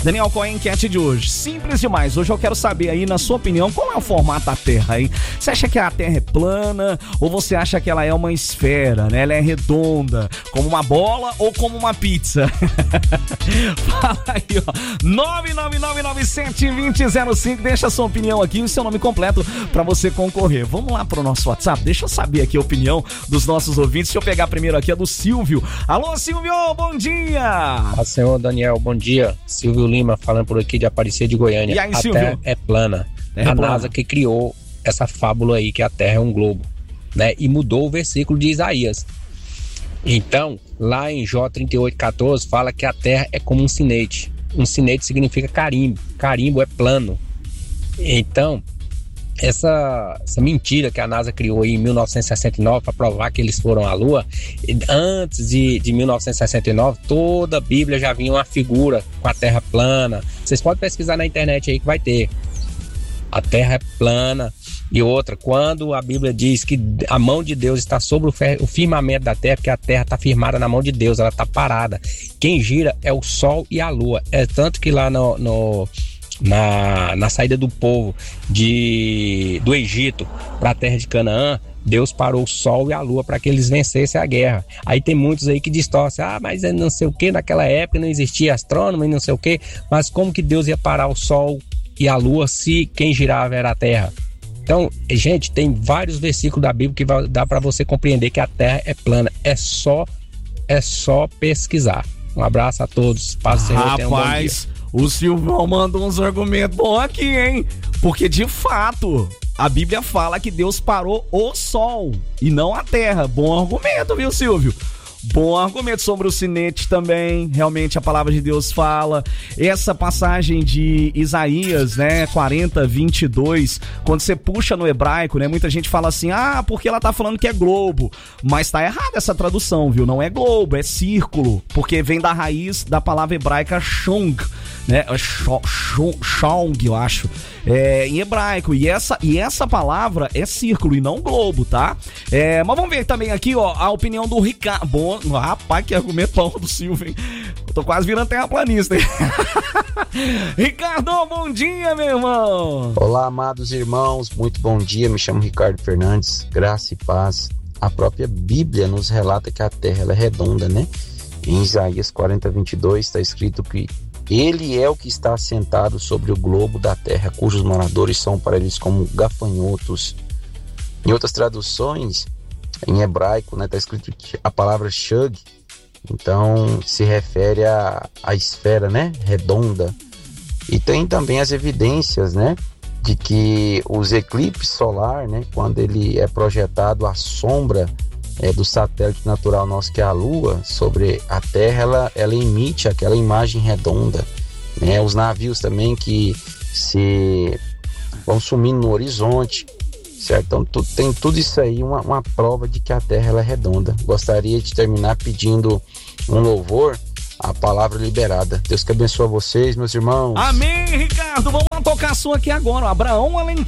Daniel, qual é a enquete de hoje? Simples demais. Hoje eu quero saber aí, na sua opinião, qual é o formato da Terra aí? Você acha que a Terra é plana ou você acha que ela é uma esfera, né? Ela é redonda, como uma bola ou como uma pizza? Fala aí, ó. 999972005. Deixa a sua opinião aqui e o seu nome completo pra você concorrer. Vamos lá pro nosso WhatsApp. Deixa eu saber aqui a opinião dos nossos ouvintes. Deixa eu pegar primeiro aqui a do Silvio. Alô, Silvio, bom dia! Senhor Daniel, bom dia. Silvio Lima falando por aqui de Aparecida de Goiânia. E aí, a Silvio? Terra é plana. A NASA que criou essa fábula aí que a Terra é um globo, né? E mudou o versículo de Isaías. Então, lá em Jó 38,14 fala que a Terra é como um sinete. Um sinete significa carimbo. Carimbo é plano. Então, essa mentira que a NASA criou aí em 1969 para provar que eles foram à Lua, antes de 1969, toda a Bíblia já vinha uma figura com a Terra plana. Vocês podem pesquisar na internet aí que vai ter. A Terra é plana. E outra, quando a Bíblia diz que a mão de Deus está sobre o firmamento da Terra, porque a Terra está firmada na mão de Deus, ela está parada. Quem gira é o Sol e a Lua. É tanto que lá na saída do povo do Egito para a terra de Canaã, Deus parou o Sol e a Lua para que eles vencessem a guerra. Aí tem muitos aí que distorcem, mas não sei o que, naquela época não existia astrônomo e não sei o que, mas como que Deus ia parar o Sol e a Lua se quem girava era a Terra? Então, gente, tem vários versículos da Bíblia que dá para você compreender que a Terra é plana. É só pesquisar. Um abraço a todos. Paz do Senhor, tenham um bom dia. O Silvão mandou uns argumentos bons aqui, hein? Porque, de fato, a Bíblia fala que Deus parou o Sol e não a Terra. Bom argumento, viu, Silvio? Bom argumento sobre o sinete também. Realmente a palavra de Deus fala. Essa passagem de Isaías, né, 40:22, quando você puxa no hebraico, né, muita gente fala assim, porque ela tá falando que é globo. Mas tá errada essa tradução, viu? Não é globo, é círculo. Porque vem da raiz da palavra hebraica shong, né? Shong, eu acho. Em hebraico. E essa palavra é círculo e não globo, tá? Mas vamos ver também aqui, ó, a opinião do Ricardo. Bom, rapaz, que argumento bom do Silvio, hein? Eu tô quase virando terraplanista, hein? Ricardo, bom dia, meu irmão! Olá, amados irmãos, muito bom dia. Me chamo Ricardo Fernandes, graça e paz. A própria Bíblia nos relata que a Terra ela é redonda, né? Em Isaías 40:22 está escrito que Ele é o que está assentado sobre o globo da terra, cujos moradores são para eles como gafanhotos. Em outras traduções, em hebraico, né, está escrito a palavra shug, então se refere à esfera, né, redonda. E tem também as evidências, né, de que os eclipses solar, né, quando ele é projetado, a sombra do satélite natural nosso, que é a Lua, sobre a Terra, ela emite aquela imagem redonda, né? Os navios também que se vão sumindo no horizonte, certo? Então tem tudo isso aí, uma prova de que a Terra ela é redonda. Gostaria de terminar pedindo um louvor, a palavra liberada. Deus que abençoe vocês, meus irmãos. Amém, Ricardo. Vamos tocar a sua aqui agora. Abraão Alencar.